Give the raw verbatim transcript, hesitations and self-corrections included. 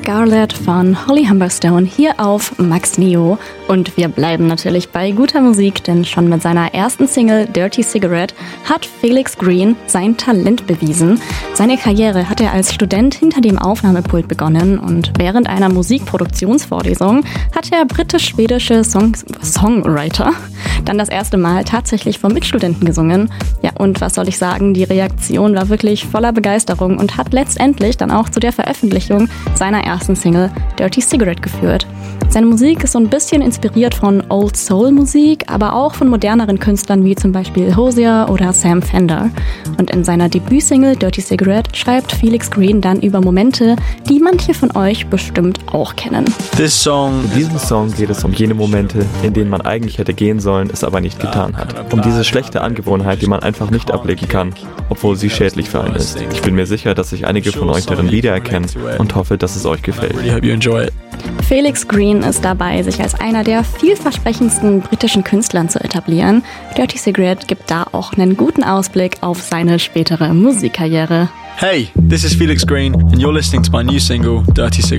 Scarlet von Holly Humberstone hier auf Max Neo. Und wir bleiben natürlich bei guter Musik, denn schon mit seiner ersten Single Dirty Cigarette hat Felix Green sein Talent bewiesen. Seine Karriere hat er als Student hinter dem Aufnahmepult begonnen und während einer Musikproduktionsvorlesung hat er britisch-schwedische Song- Songwriter dann das erste Mal tatsächlich vor Mitstudenten gesungen. Ja, und was soll ich sagen, die Reaktion war wirklich voller Begeisterung und hat letztendlich dann auch zu der Veröffentlichung seiner ersten Single Dirty Cigarette geführt. Seine Musik ist so ein bisschen inspiriert von Old Soul Musik, aber auch von moderneren Künstlern wie zum Beispiel Hozier oder Sam Fender. Und in seiner Debütsingle Dirty Cigarette schreibt Felix Green dann über Momente, die manche von euch bestimmt auch kennen. This song, In diesem Song geht es um jene Momente, in denen man eigentlich hätte gehen sollen, es aber nicht getan hat. Um diese schlechte Angewohnheit, die man einfach nicht ablegen kann, obwohl sie schädlich für einen ist. Ich bin mir sicher, dass sich einige von euch darin wiedererkennen und hoffe, dass es euch gefällt. really hope you enjoy it. Felix Green ist dabei, sich als einer der vielversprechendsten britischen Künstlern zu etablieren. Dirty Cigarette gibt da auch einen guten Ausblick auf seine spätere Musikkarriere. Hey, this is Felix Green and you're listening to my new single, Dirty Cigarette.